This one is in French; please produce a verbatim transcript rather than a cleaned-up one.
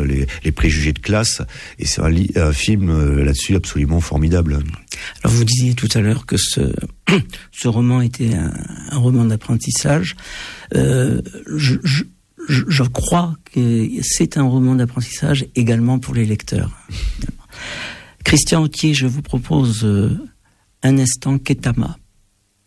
les, les préjugés de classe. Et c'est un, li- un film euh, là-dessus absolument formidable. Alors vous disiez tout à l'heure que ce, ce roman était un, un roman d'apprentissage. Euh, je, je, je crois que c'est un roman d'apprentissage également pour les lecteurs. Christian Auquier, je vous propose un instant Ketama.